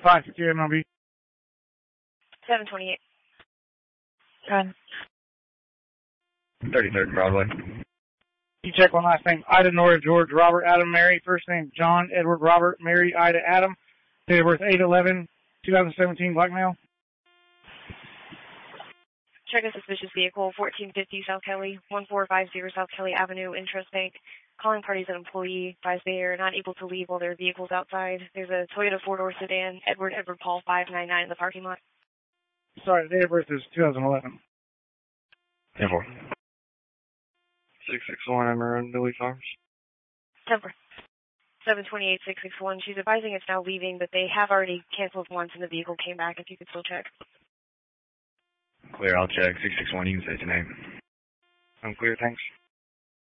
550 MLB. 728. 10. 33rd Broadway. You check one last name. Ida, Nora, George, Robert, Adam, Mary. First name, John, Edward, Robert, Mary, Ida, Adam. Date of birth, 8/11/2017, black male. Check a suspicious vehicle, 1450 South Kelly, 1450 South Kelly Avenue, Interest Bank. Calling parties an employee. Advised they are not able to leave while their vehicle's outside. There's a Toyota four-door sedan, Edward Paul 599 in the parking lot. Sorry, the date of birth is 2011. 10-4. 661 Amarillo Farms. 10-4. 728-661. She's advising it's now leaving, but they have already canceled once and the vehicle came back, if you could still check. Clear, I'll check. 661, you can say your name. I'm clear, thanks.